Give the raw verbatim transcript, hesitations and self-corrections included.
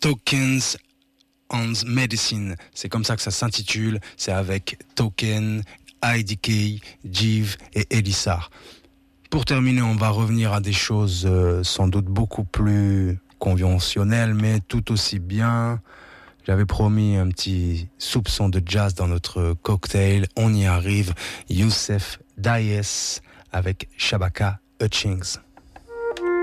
Tokens and Medicine. C'est comme ça que ça s'intitule. C'est avec Token, I D K, Jive et Elissar. Pour terminer, on va revenir à des choses euh, sans doute beaucoup plus conventionnelles, mais tout aussi bien. J'avais promis un petit soupçon de jazz dans notre cocktail. On y arrive. Youssef Dayes avec Shabaka Hutchings.